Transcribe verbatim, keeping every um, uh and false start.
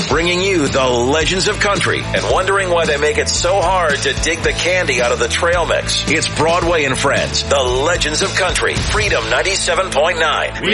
bringing you the legends of country and wondering why they make it so hard to dig the candy out of the trail mix. It's Broadway and Friends, the legends of country. Freedom ninety-seven point nine. We